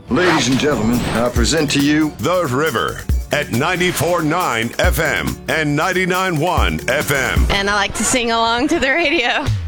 Ladies and gentlemen, I present to you The River at 94.9 FM and 99.1 FM. And I like to sing along to the radio.